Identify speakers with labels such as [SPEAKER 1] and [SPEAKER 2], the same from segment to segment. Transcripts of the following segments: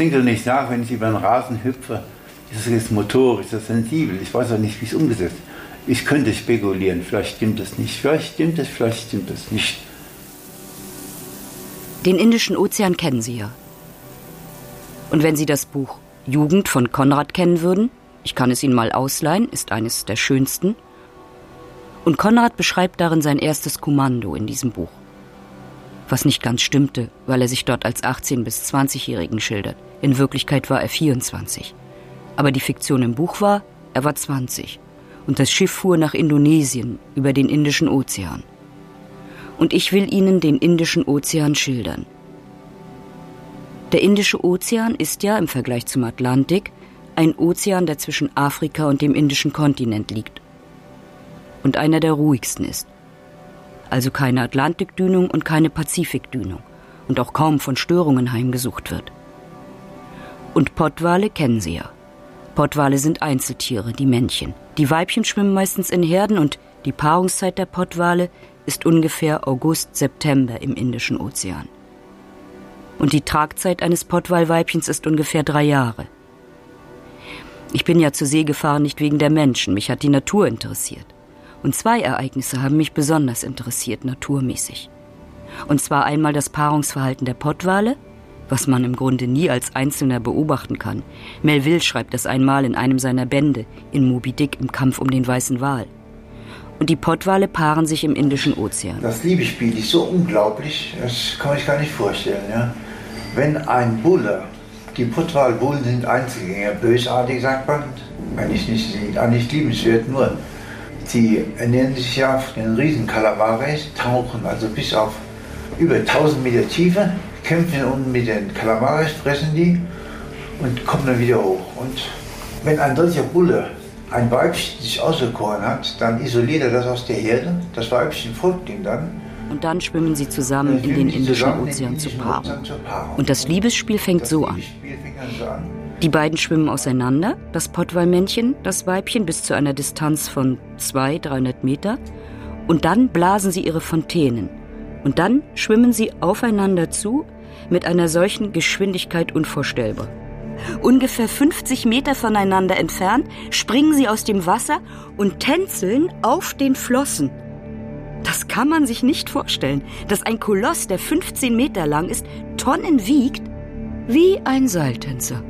[SPEAKER 1] denke doch nicht nach, wenn ich über den Rasen hüpfe. Ist das jetzt motorisch, ist das sensibel? Ich weiß auch nicht, wie es umgesetzt ist. Ich könnte spekulieren, vielleicht stimmt es nicht, vielleicht stimmt es nicht.
[SPEAKER 2] Den Indischen Ozean kennen Sie ja. Und wenn Sie das Buch Jugend von Konrad kennen würden, ich kann es Ihnen mal ausleihen, ist eines der schönsten. Und Konrad beschreibt darin sein erstes Kommando in diesem Buch. Was nicht ganz stimmte, weil er sich dort als 18- bis 20-Jährigen schildert. In Wirklichkeit war er 24. Aber die Fiktion im Buch war, er war 20. Und das Schiff fuhr nach Indonesien über den Indischen Ozean. Und ich will Ihnen den Indischen Ozean schildern. Der Indische Ozean ist ja im Vergleich zum Atlantik ein Ozean, der zwischen Afrika und dem indischen Kontinent liegt. Und einer der ruhigsten ist. Also keine Atlantikdünung und keine Pazifikdünung. Und auch kaum von Störungen heimgesucht wird. Und Pottwale kennen Sie ja. Pottwale sind Einzeltiere, die Männchen. Die Weibchen schwimmen meistens in Herden und die Paarungszeit der Pottwale ist ungefähr August, September im Indischen Ozean. Und die Tragzeit eines Pottwalweibchens ist ungefähr 3 Jahre. Ich bin ja zur See gefahren nicht wegen der Menschen, mich hat die Natur interessiert. Und 2 Ereignisse haben mich besonders interessiert, naturmäßig. Und zwar einmal das Paarungsverhalten der Pottwale, was man im Grunde nie als Einzelner beobachten kann. Melville schreibt das einmal in einem seiner Bände, in Moby Dick im Kampf um den weißen Wal. Und die Pottwale paaren sich im Indischen Ozean.
[SPEAKER 3] Das Liebesspiel ist so unglaublich, das kann man sich gar nicht vorstellen. Ja? Wenn ein Bulle, die Pottwalbullen sind Einzelgänger, bösartig sagt man, eigentlich nicht liebenswert, nur sie ernähren sich ja von den riesen Kalamares, tauchen also bis auf über 1000 Meter Tiefe, kämpfen unten mit den Kalamares, fressen die und kommen dann wieder hoch. Und wenn ein solcher Bulle ein Weibchen sich auserkoren hat, dann isoliert er das aus der Herde, das Weibchen folgt ihm dann.
[SPEAKER 2] Und dann schwimmen sie zusammen in den Indischen Ozean zur Paarung. Und das Liebesspiel fängt so an. Die beiden schwimmen auseinander, das Pottwalmännchen, das Weibchen, bis zu einer Distanz von 200-300 Meter. Und dann blasen sie ihre Fontänen. Und dann schwimmen sie aufeinander zu, mit einer solchen Geschwindigkeit unvorstellbar. Ungefähr 50 Meter voneinander entfernt springen sie aus dem Wasser und tänzeln auf den Flossen. Das kann man sich nicht vorstellen, dass ein Koloss, der 15 Meter lang ist, Tonnen wiegt, wie ein Seiltänzer.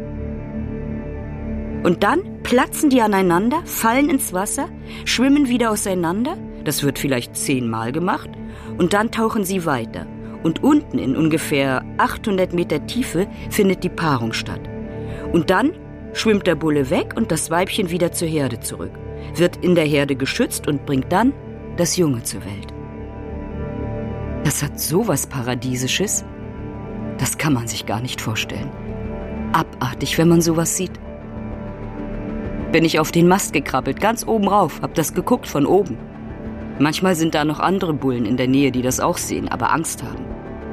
[SPEAKER 2] Und dann platzen die aneinander, fallen ins Wasser, schwimmen wieder auseinander, das wird vielleicht 10-mal gemacht, und dann tauchen sie weiter. Und unten in ungefähr 800 Meter Tiefe findet die Paarung statt. Und dann schwimmt der Bulle weg und das Weibchen wieder zur Herde zurück, wird in der Herde geschützt und bringt dann das Junge zur Welt. Das hat sowas Paradiesisches, das kann man sich gar nicht vorstellen. Abartig, wenn man sowas sieht. Bin ich auf den Mast gekrabbelt, ganz oben rauf, hab das geguckt von oben. Manchmal sind da noch andere Bullen in der Nähe, die das auch sehen, aber Angst haben.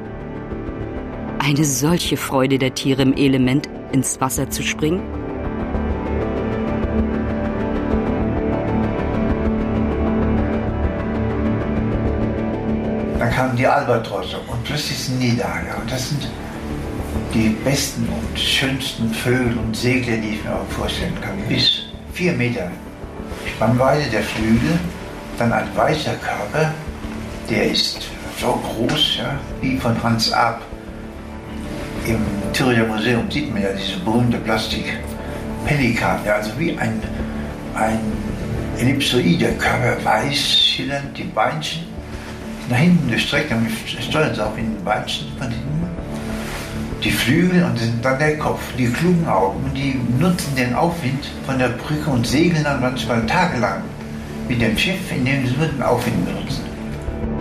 [SPEAKER 2] Eine solche Freude der Tiere im Element, ins Wasser zu springen.
[SPEAKER 3] Dann kamen die Albatrosse und plötzlich sind die da. Ja. Und das sind die besten und schönsten Vögel und Segler, die ich mir auch vorstellen kann. Bis 4 Meter Spannweite der Flügel. Dann ein weißer Körper, der ist so groß, ja, wie von Hans Arp. Im Thüringer Museum sieht man ja diese berühmte Plastik-Pelikan, ja, also wie ein ellipsoider Körper, weiß, schillernd, die Beinchen nach hinten gestreckt, dann steuern sie auch in den Beinchen von hinten. Die Flügel und dann der Kopf, die klugen Augen, die nutzen den Aufwind von der Brücke und segeln dann manchmal tagelang mit dem Schiff, in dem sie nur den Aufwind benutzen.